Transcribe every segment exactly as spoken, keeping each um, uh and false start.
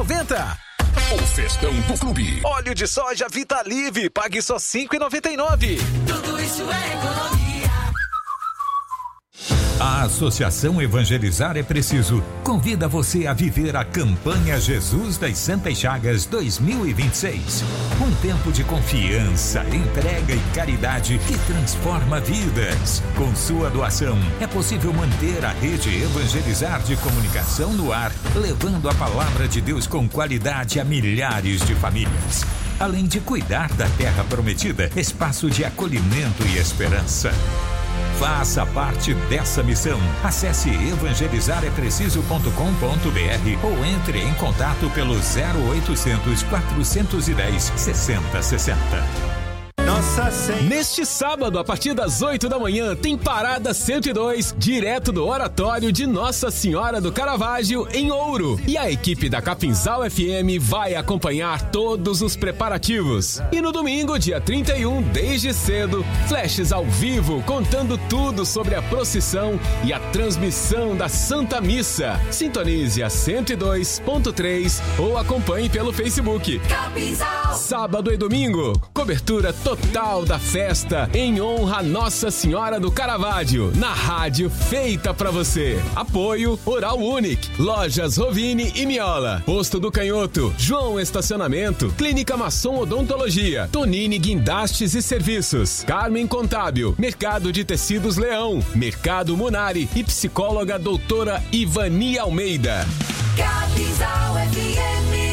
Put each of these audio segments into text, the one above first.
noventa. O Festão do Clube. Óleo de soja Vitalive, pague só cinco e noventa e nove. Tudo isso é economia. A Associação Evangelizar é Preciso convida você a viver a campanha Jesus das Santas Chagas dois mil e vinte e seis. Um tempo de confiança, entrega e caridade que transforma vidas. Com sua doação, é possível manter a rede Evangelizar de comunicação no ar, levando a palavra de Deus com qualidade a milhares de famílias. Além de cuidar da terra prometida, espaço de acolhimento e esperança. Faça parte dessa missão. Acesse evangelizar é preciso ponto com ponto br ou entre em contato pelo zero oitocentos, quatrocentos e dez, sessenta sessenta. Nossa Senhora. Neste sábado, a partir das oito da manhã, tem Parada cento e dois, direto do Oratório de Nossa Senhora do Caravaggio, em Ouro. E a equipe da Capinzal F M vai acompanhar todos os preparativos. E no domingo, dia trinta e um, desde cedo, flashes ao vivo, contando tudo sobre a procissão e a transmissão da Santa Missa. Sintonize a cento e dois ponto três ou acompanhe pelo Facebook. Capinzal. Sábado e domingo, cobertura total da festa em honra a Nossa Senhora do Caravaggio, na rádio feita pra você. Apoio Oral Unique, Lojas Rovini e Miola, Posto do Canhoto, João Estacionamento, Clínica Masson Odontologia, Tonini Guindastes e Serviços, Carmen Contábil, Mercado de Tecidos Leão, Mercado Munari e psicóloga doutora Ivani Almeida. Capinzal F M.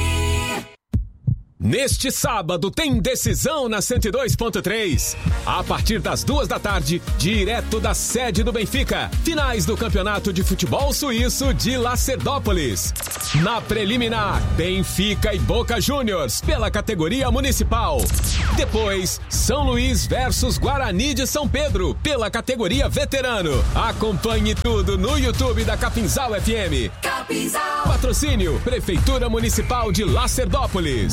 Neste sábado tem decisão na cento e dois ponto três. A partir das duas da tarde, direto da sede do Benfica. Finais do Campeonato de Futebol Suíço de Lacerdópolis. Na preliminar, Benfica e Boca Juniors pela categoria municipal. Depois, São Luís versus Guarani de São Pedro pela categoria veterano. Acompanhe tudo no YouTube da Capinzal F M. Capinzal. Patrocínio Prefeitura Municipal de Lacerdópolis.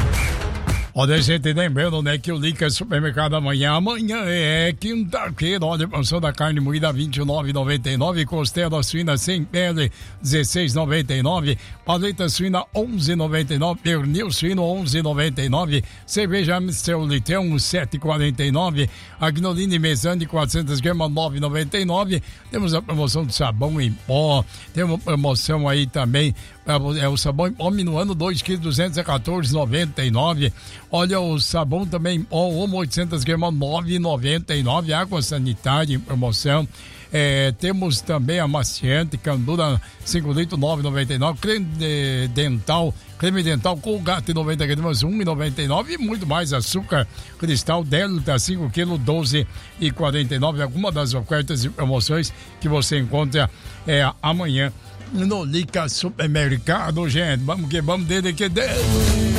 Olha, gente, lembrando, né, que o Lica Supermercado amanhã, amanhã é quinta-feira, olha, promoção da carne moída vinte e nove reais e noventa e nove centavos, costela suína sem pele dezesseis reais e noventa e nove centavos, paleta suína onze reais e noventa e nove centavos, pernil suíno onze reais e noventa e nove centavos, cerveja Amstel Litrão sete reais e quarenta e nove centavos, agnoline mesane quatrocentas gramas nove reais e noventa e nove centavos, temos a promoção de sabão em pó, tem uma promoção aí também, é o sabão em pó minuano dois quilos duzentos e quatorze reais e noventa e nove centavos. Olha, o sabão também, ó, Omo oitocentas gramas, nove reais e noventa e nove centavos. Água sanitária em promoção. É, temos também a maciante, Candura cinco litros, nove reais e noventa e nove centavos. Creme dental, creme dental Colgate noventa gramas, um real e noventa e nove centavos. E muito mais, açúcar cristal Delta cinco quilos, doze reais e quarenta e nove centavos. Alguma das ofertas e promoções que você encontra é, amanhã no Lica Supermercado, gente. Vamos que vamos, dele que dele.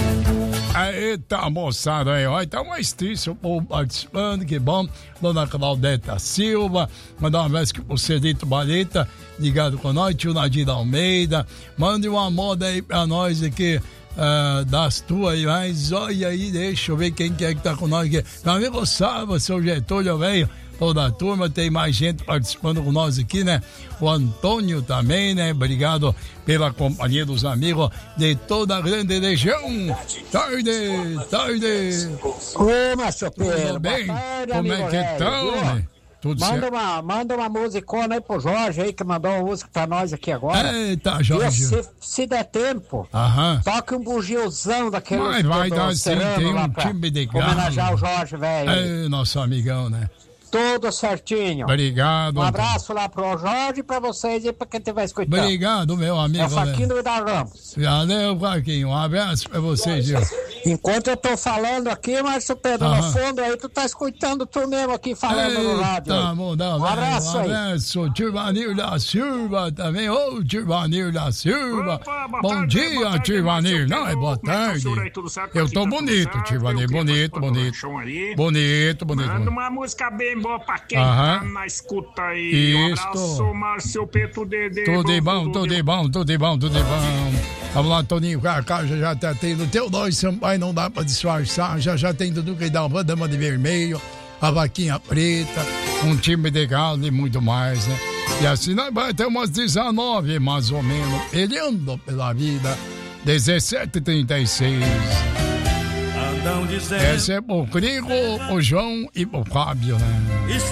Eita, moçada aí, ó, tá mais triste o povo participando, que bom. Dona Claudeta Silva, mandar um abraço pro Celito Bareta, ligado com nós, tio Nadir Almeida. Mande uma moda aí pra nós aqui, uh, das tuas aí, mas olha aí, deixa eu ver quem que é que tá com nós aqui. Meu amigo Sava, seu Getúlio, velho. Toda a turma, tem mais gente participando com nós aqui, né? O Antônio também, né? Obrigado pela companhia dos amigos de toda a grande região. Tarde, tarde. Ô, Márcio Pedro, tudo bem? Tarde, como é que estão, né? Tudo manda certo. uma, manda uma musicona aí pro Jorge aí, que mandou uma música pra nós aqui agora. Eita, Jorge. E se, se der tempo, Aham. toque um bugiozão daquele. Vai, vai dar sim, tem um time de galo. Homenagear o Jorge, velho. É, nosso amigão, né? Tudo certinho. Obrigado. Um abraço lá pro Jorge, pra vocês e pra quem estiver escutando. Obrigado, meu amigo. É o Faquinho do Vidal Ramos. Valeu, Faquinho. Um abraço pra vocês, viu? Enquanto eu tô falando aqui, Márcio Pedro, Aham. no fundo aí, tu tá escutando tu mesmo aqui falando Eita, no rádio. Aí. Bom, dá, Um abraço um aí. abraço. Tirvanir da Silva também. Ô, oh, Tirvanir da Silva. Opa, boa Bom tarde, dia, boa tarde, Tirvanir. Márcio Não, é Pedro. boa Como é que tá o tarde. senhor aí, tudo certo? Eu Aqui tô tá tudo bonito, certo. Tirvanir. Eu queria Bonito, participar do bonito. lanchão aí. Bonito, bonito. Manda uma música bem boa pra quem Aham. tá na escuta aí. Um Isto. abraço, Márcio Pedro Dedê. Tudo de bom, tudo de bom, tudo de bom, tudo de bom. Vamos lá, Toninho, Cacá, já já tá tendo. Teu nós, Sampaio, não dá pra disfarçar. Já já tem tudo que dá uma dama de vermelho, a vaquinha preta, um time de galo e muito mais, né? E assim nós vai ter umas dezenove, mais ou menos, peleando pela vida. dezessete e trinta e seis. Essa é pro Crigo, o João e o Fábio, né?